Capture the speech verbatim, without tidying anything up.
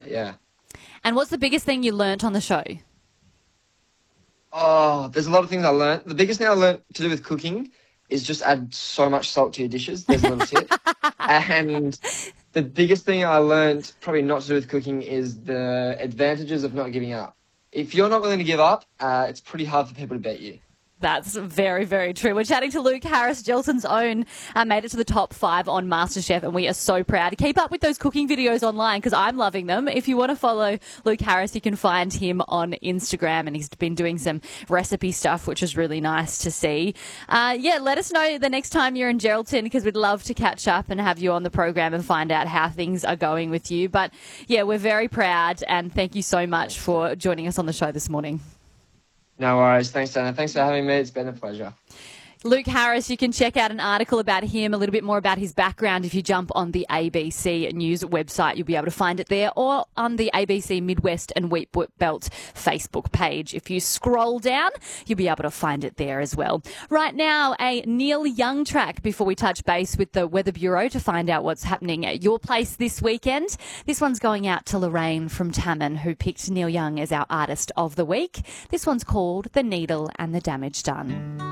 yeah. And what's the biggest thing you learnt on the show? Oh, there's a lot of things I learned. The biggest thing I learned to do with cooking is just add so much salt to your dishes. There's a little tip. And the biggest thing I learned probably not to do with cooking is the advantages of not giving up. If you're not willing to give up, uh, it's pretty hard for people to bet you. That's very, very true. We're chatting to Luke Harris, Gelton's own, uh, made it to the top five on MasterChef, and we are so proud. Keep up with those cooking videos online because I'm loving them. If you want to follow Luke Harris, you can find him on Instagram, and he's been doing some recipe stuff, which is really nice to see. Uh, yeah, let us know the next time you're in Geraldton because we'd love to catch up and have you on the program and find out how things are going with you. But, yeah, we're very proud, and thank you so much for joining us on the show this morning. No worries. Thanks, Dana. Thanks for having me. It's been a pleasure. Luke Harris, you can check out an article about him, a little bit more about his background if you jump on the A B C News website. You'll be able to find it there, or on the A B C Midwest and Wheat Belt Facebook page. If you scroll down, you'll be able to find it there as well. Right now, a Neil Young track before we touch base with the Weather Bureau to find out what's happening at your place this weekend. This one's going out to Lorraine from Tamman, who picked Neil Young as our Artist of the Week. This one's called The Needle and the Damage Done.